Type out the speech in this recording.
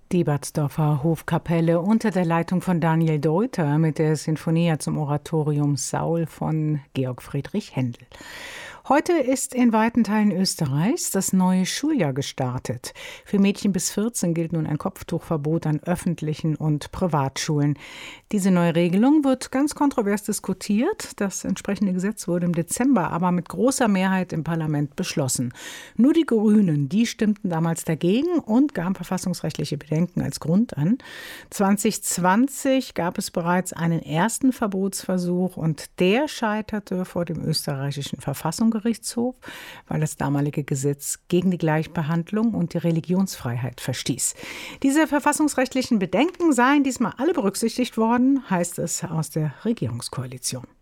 Die Batzdorfer Hofkapelle unter der Leitung von Daniel Deuter mit der Sinfonia zum Oratorium Saul von Georg Friedrich Händel. Heute ist in weiten Teilen Österreichs das neue Schuljahr gestartet. Für Mädchen bis 14 gilt nun ein Kopftuchverbot an öffentlichen und Privatschulen. Diese neue Regelung wird ganz kontrovers diskutiert. Das entsprechende Gesetz wurde im Dezember aber mit großer Mehrheit im Parlament beschlossen. Nur die Grünen, die stimmten damals dagegen und gaben verfassungsrechtliche Bedenken als Grund an. 2020 gab es bereits einen ersten Verbotsversuch und der scheiterte vor dem österreichischen Verfassungsgerichtshof, weil das damalige Gesetz gegen die Gleichbehandlung und die Religionsfreiheit verstieß. Diese verfassungsrechtlichen Bedenken seien diesmal alle berücksichtigt worden, heißt es aus der Regierungskoalition.